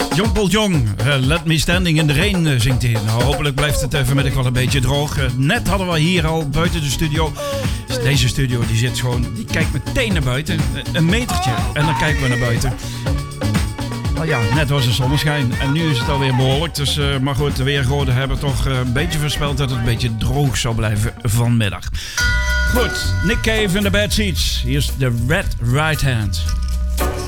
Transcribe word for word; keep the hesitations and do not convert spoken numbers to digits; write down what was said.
John Paul Young, uh, Let Me Standing in the Rain, uh, zingt hij. Nou, hopelijk blijft het uh, vanmiddag wel een beetje droog. Uh, net hadden we hier al buiten de studio. Dus deze studio die zit gewoon, die kijkt meteen naar buiten. Uh, een metertje en dan kijken we naar buiten. Nou ja, net was de zonneschijn en nu is het alweer behoorlijk. Dus, uh, maar goed, de weergoden hebben toch uh, een beetje voorspeld dat het een beetje droog zal blijven vanmiddag. Goed, Nick Cave in de Bad Seeds. Hier is The Red Right Hand.